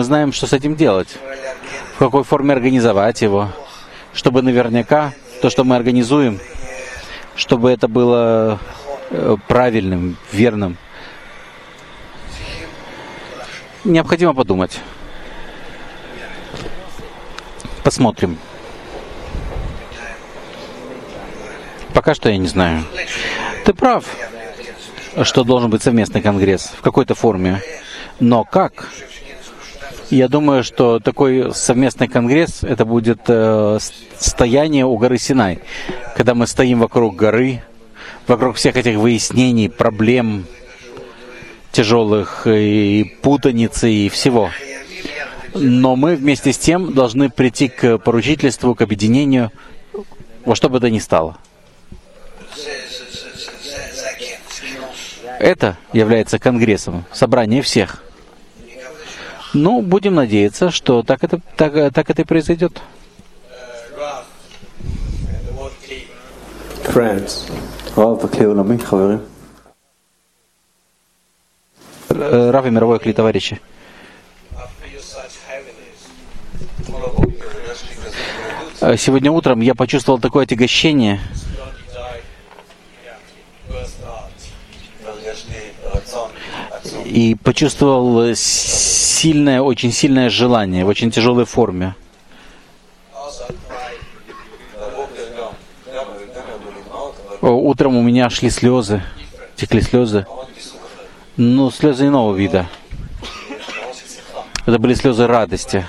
мы знаем, что с этим делать, в какой форме организовать его, чтобы наверняка то, что мы организуем, чтобы это было правильным, верным. Необходимо подумать. Посмотрим. Пока что я не знаю. Ты прав, что должен быть совместный конгресс в какой-то форме. Но как? Я думаю, что такой совместный конгресс, это будет стояние у горы Синай, когда мы стоим вокруг горы, вокруг всех этих выяснений, проблем тяжелых, и путаницы, и всего. Но мы вместе с тем должны прийти к поручительству, к объединению, во что бы то ни стало. Это является конгрессом, собрание всех. Ну, будем надеяться, что так это и произойдет. Рав и мировой кли, товарищи. Сегодня утром я почувствовал такое отягощение. И почувствовал сильное, очень сильное желание в очень тяжелой форме. Утром у меня шли слезы, текли слезы. Но слезы иного вида. Это были слезы радости.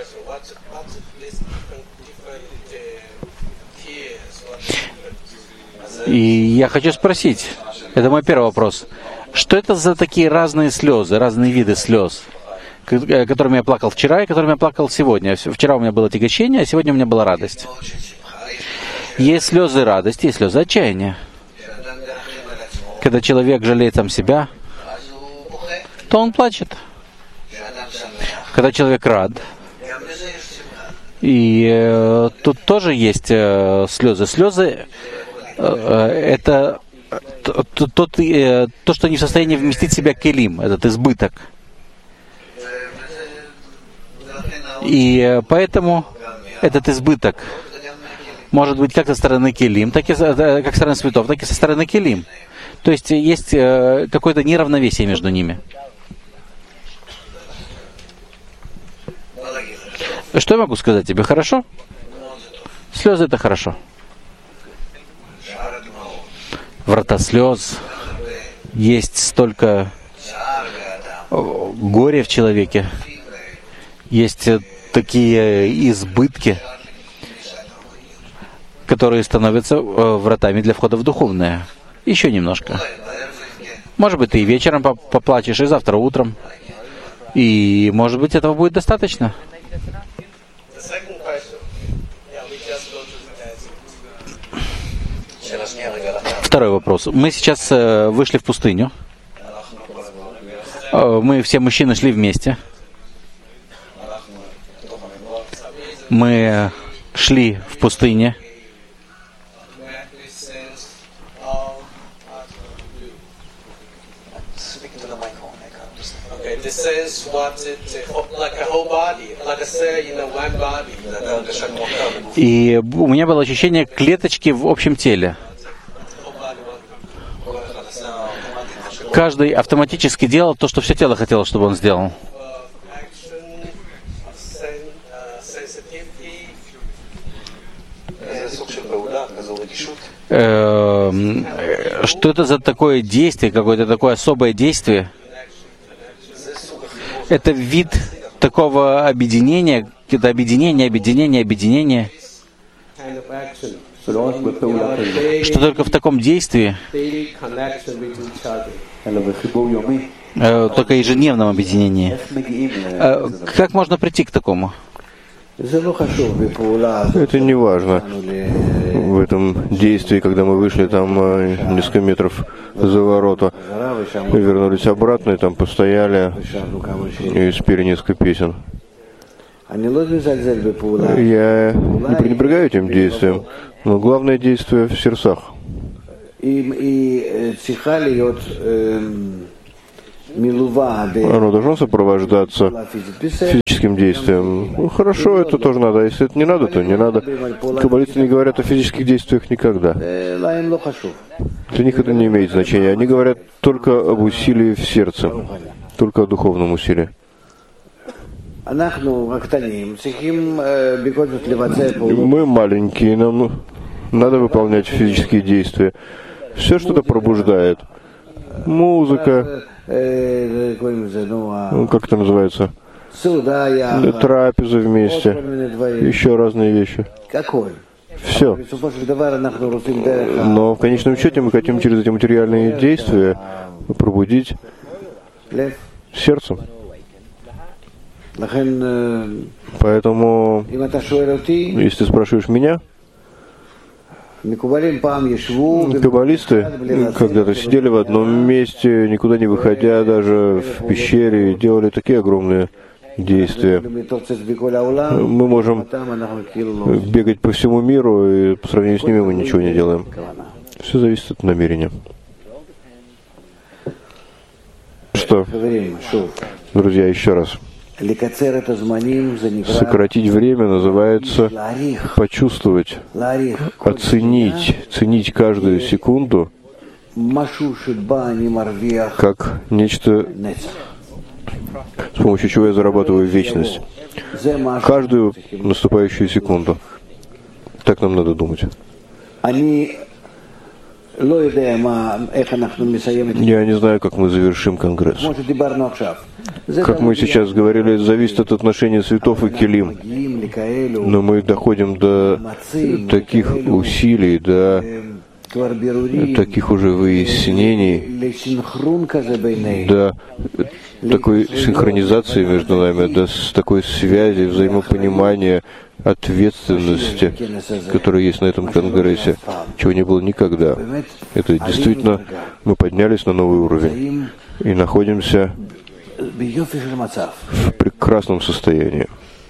И я хочу спросить, это мой первый вопрос. Что это за такие разные слезы, разные виды слез, которыми я плакал вчера и которыми я плакал сегодня? Вчера у меня было отягощение, а сегодня у меня была радость. Есть слезы радости, есть слезы отчаяния. Когда человек жалеет сам себя, то он плачет. Когда человек рад, и тут тоже есть слезы. Слезы это то, что не в состоянии вместить в себя келим, этот избыток. И поэтому этот избыток может быть как со стороны келим, так и как со стороны цветов, так и со стороны келим. То есть есть какое-то неравновесие между ними. Что я могу сказать тебе? Хорошо? Слезы — это хорошо. Врата слез. Есть столько горя в человеке. Есть такие избытки, которые становятся вратами для входа в духовное. Еще немножко. Может быть, ты и вечером поплачешь, и завтра утром. И, может быть, этого будет достаточно. Второй вопрос. Мы сейчас вышли в пустыню. Мы все мужчины шли вместе. Мы шли в пустыне. И у меня было ощущение клеточки в общем теле. Каждый автоматически делал то, что все тело хотело, чтобы он сделал. Что это за такое действие, какое-то такое особое действие? Это вид такого объединения, это объединение, что только в таком действии, только ежедневном объединении. Как можно прийти к такому? Это не важно. В этом действии, когда мы вышли там несколько метров за ворота, мы вернулись обратно и там постояли и спели несколько песен. Я не пренебрегаю этим действием, но главное действие в сердцах. оно должно сопровождаться физическим действием. Ну, хорошо, это тоже надо. А если это не надо, то не надо. Каббалисты не говорят о физических действиях никогда. Для них это не имеет значения. Они говорят только об усилии в сердце, только о духовном усилии. Мы маленькие, нам надо выполнять физические действия. Все что-то пробуждает. Музыка, как это называется? Трапезы вместе, еще разные вещи. Все. Но в конечном счете мы хотим через эти материальные действия пробудить сердце. Поэтому, если ты спрашиваешь меня, каббалисты когда-то сидели в одном месте, никуда не выходя, даже в пещере, и делали такие огромные действия. Мы можем бегать по всему миру, и по сравнению с ними мы ничего не делаем. Все зависит от намерения. Что, друзья, еще раз. Сократить время называется почувствовать, оценить, ценить каждую секунду как нечто, с помощью чего я зарабатываю вечность. Каждую наступающую секунду. Так нам надо думать. Я не знаю, как мы завершим Конгресс. Как мы сейчас говорили, зависит от отношения святов и келим. Но мы доходим до таких усилий, до таких уже выяснений, до такой синхронизации между нами, до такой связи, взаимопонимания, ответственности, которая есть на этом Конгрессе, чего не было никогда. Это действительно, мы поднялись на новый уровень и находимся в прекрасном состоянии.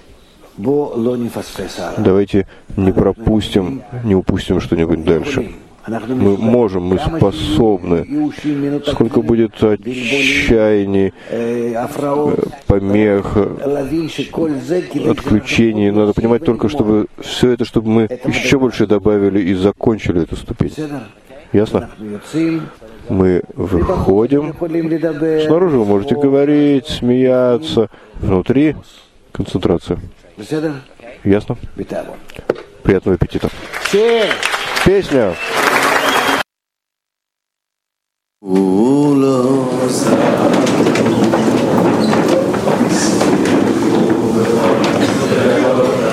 Давайте не пропустим, не упустим что-нибудь дальше. Мы можем, мы способны. Сколько будет отчаяний, помех, отключений. Надо понимать только, чтобы все это, чтобы мы еще больше добавили и закончили эту ступень. Ясно? Мы выходим. Снаружи вы можете говорить, смеяться. Внутри концентрация. Ясно? Приятного аппетита. Песня.